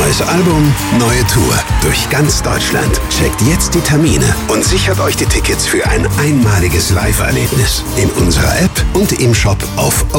Neues Album, neue Tour. Durch ganz Deutschland. Checkt jetzt die Termine und sichert euch die Tickets für ein einmaliges Live-Erlebnis. In unserer App und im Shop auf